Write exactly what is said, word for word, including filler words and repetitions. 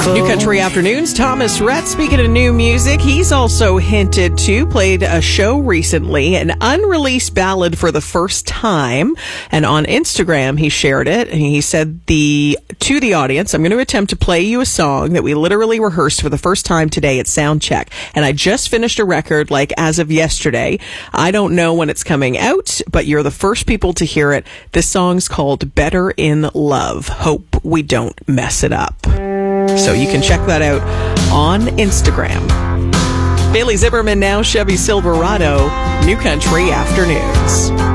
New Country Afternoons, Thomas Rhett. Speaking of new music, he's also hinted to, played a show recently, an unreleased ballad for the first time. And on Instagram, he shared it. And he said the to the audience, I'm going to attempt to play you a song that we literally rehearsed for the first time today at Soundcheck. And I just finished a record, like, as of yesterday. I don't know when it's coming out, but you're the first people to hear it. This song's called Better in Love. Hope we don't mess it up. So you can check that out on Instagram. Bailey Zimmerman now, Chevy Silverado, New Country Afternoons.